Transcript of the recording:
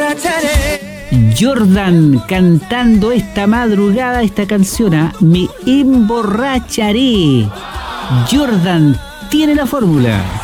Jordan cantando esta madrugada esta canción, Me emborracharé. Jordan tiene la fórmula.